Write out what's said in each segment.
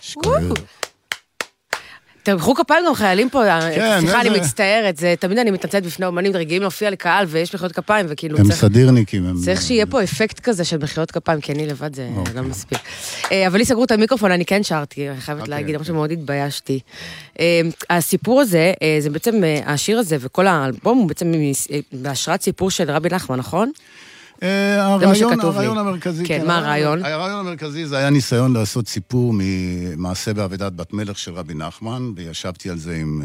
תמחאו כפיים גם חיילים פה, סליחה, אני מצטערת, תמיד אני מתנצלת בפני אומנים רגילים להופיע לקהל, ויש מחיאות כפיים, וכאילו הם סדירניקים. צריך שיהיה פה אפקט כזה של מחיאות כפיים, כי אני לבד זה לא מספיק. אבל לי סגרו את המיקרופון, אני כן שרתי, אני חייבת להגיד, אבל שמאוד התביישתי. הסיפור הזה, זה בעצם, השיר הזה, וכל האלבום הוא בעצם בהשראת סיפור של רבי נחמן, נכון? הרעיון המרכזי. כן, מה הרעיון? הרעיון המרכזי זה היה ניסיון לעשות סיפור ממעשה בעבודת בת מלך של רבי נחמן, וישבתי על זה עם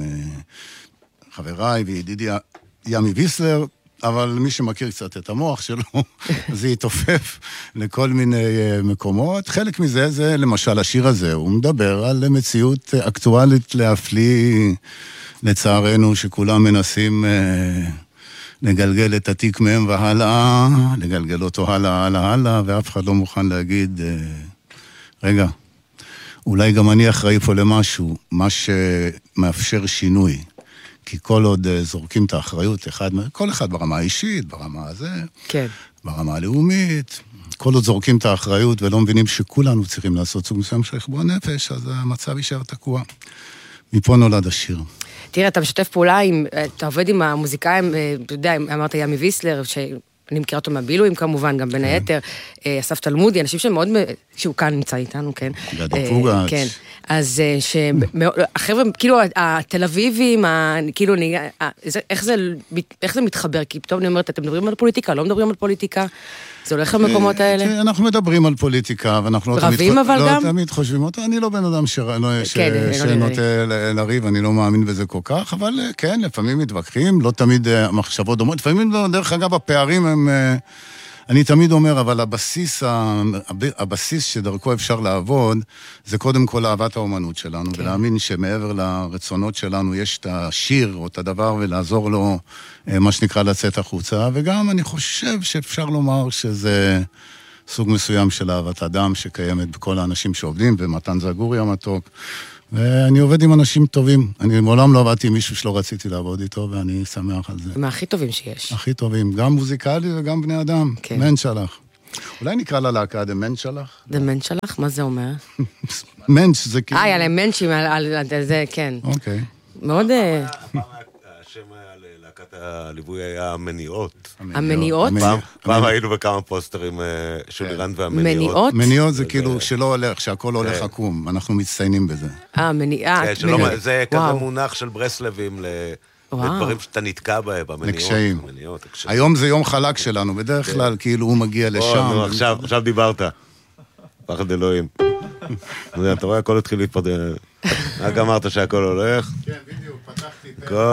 חבריי וידידי ימי ויסלר, אבל מי שמכיר קצת את המוח שלו, זה יתופף לכל מיני מקומות. חלק מזה זה למשל השיר הזה, הוא מדבר על מציאות אקטואלית להפליא, לצערנו שכולם מנסים לגלגל את התיק מהם והלאה, לגלגל אותו הלאה, ואף אחד לא מוכן להגיד, רגע, אולי גם אני אחראי פה למשהו, מה שמאפשר שינוי. כי כל עוד זורקים את האחריות, כל אחד ברמה האישית, ברמה הזה, כן. ברמה הלאומית, כל עוד זורקים את האחריות ולא מבינים שכולנו צריכים לעשות סוג מסוים של חשבון נפש, אז המצב יישאר תקוע. מפה נולד השיר. תראה, אתה משתף פעולה, אתה עובד עם המוזיקאים, אתה יודע, אמרת ימי ויסלר, שאני מכירה אותו מהבילויים כמובן, גם בין היתר, אסף תלמודי, אנשים שמאוד, שהוא כאן נמצא איתנו, כן. גדול פוגץ'. כן, אז החבר'ה, כאילו, התל אביבים, כאילו, איך זה מתחבר? כי פתאום אני אומרת, אתם מדברים על פוליטיקה, לא מדברים על פוליטיקה? זה הולך למקומות האלה? אנחנו מדברים על פוליטיקה, ואנחנו לא תמיד חושבים אותה. אני לא בן אדם שנוטה לריב, אני לא מאמין בזה כל כך, אבל כן, לפעמים מתווכחים, לא תמיד המחשבות דומות, לפעמים דרך אגב הפערים הם, אני תמיד אומר, אבל הבסיס שדרכו אפשר לעבוד, זה קודם כל אהבת האומנות שלנו, ולהאמין שמעבר לרצונות שלנו יש את השיר או את הדבר, ולעזור לו, מה שנקרא, לצאת החוצה, וגם אני חושב שאפשר לומר שזה סוג מסוים של אהבת אדם שקיימת בכל האנשים שעובדים, ומתן זגורי המתוק, ואני עובד עם אנשים טובים. אני מעולם לא עבדתי עם מישהו שלא רציתי לעבוד איתו, ואני שמח על זה. מה הכי טובים שיש? הכי טובים, גם מוזיקלי וגם בני אדם. כן. מנשלח. אולי נקרא ללהקה דמנשלח? דמנשלח? מה זה אומר? מנש, זה כאילו... היה להם מנשים על זה, כן. אוקיי. מאוד... השם להקת הליווי היה המניעות. המניעות? פעם היינו בכמה פוסטרים של אירן והמניעות. מניעות זה כאילו שלא הולך, שהכל הולך עקום. אנחנו מצטיינים בזה. מניעה. זה כזה מונח של ברסלבים לדברים שאתה נתקע בהם, לקשיים. היום זה יום חלק שלנו, בדרך כלל כאילו הוא מגיע לשם. עכשיו דיברת. פחד אלוהים. אתה רואה, הכל התחיל להתפדר. רק אמרת שהכל הולך. כן, בדיוק, פתחתי.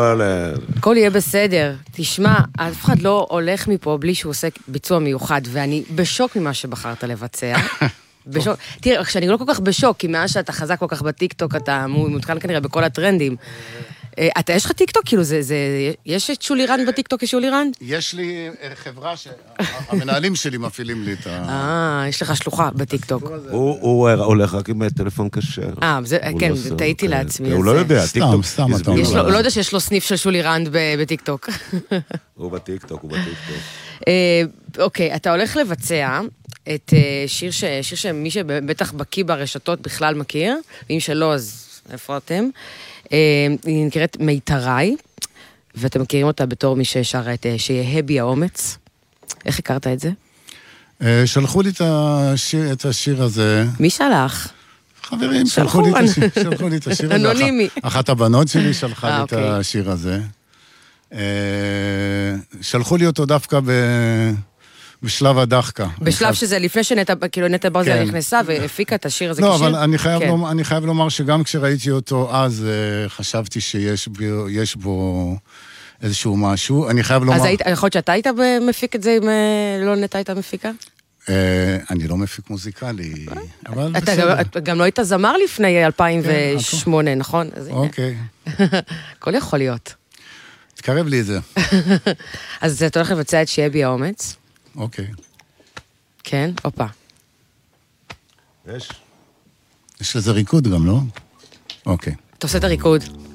הכל יהיה בסדר. תשמע, אף אחד לא הולך מפה בלי שהוא עושה ביצוע מיוחד, ואני בשוק ממה שבחרת לבצע. תראה, כשאני לא כל כך בשוק, כי מאז שאתה חזק כל כך בטיקטוק, אתה מותקן כנראה בכל הטרנדים. יש לך טיקטוק? כאילו, יש את שולי רנד בטיקטוק כשולי רנד? יש לי חברה שהמנהלים שלי מפעילים לי את יש לך שלוחה בטיקטוק. הוא הולך רק עם טלפון כשר. כן, טעיתי לעצמי. הוא לא יודע, טיקטוק. סתם. הוא לא יודע שיש לו סניף של שולי רנד בטיקטוק. הוא בטיקטוק. אוקיי, אתה הולך לבצע את שיר שמי שבטח בקיא ברשתות בכלל מכיר, ואם שלא, אז איפה אתם? היא נקראת מיתרי, ואתם מכירים אותה בתור מי ששרה את שיהיה בי האומץ. איך הכרת את זה? שלחו לי את השיר הזה. מי שלח? חברים, שלחו לי את השיר הזה. אנונימי. אחת הבנות שלי שלחה לי את השיר הזה. שלחו לי אותו דווקא בשלב הדחקה. בשלב שזה לפני שנטע ברזיאל נכנסה והפיקה את השיר הזה. לא, אבל אני חייב לומר שגם כשראיתי אותו אז, חשבתי שיש בו איזשהו משהו. אני חייב לומר... אז יכול להיות שאתה היית מפיק את זה אם לא נטע הייתה מפיקה? אני לא מפיק מוזיקלי, אבל בסדר. אתה גם לא היית זמר לפני 2008, נכון? אוקיי. הכל יכול להיות. תקרב לי את זה. אז אתה הולך לבצע את שיהיה בי האומץ? אוקיי. כן? אופה. יש לזה ריקוד גם, לא? אוקיי. אתה עושה את הריקוד.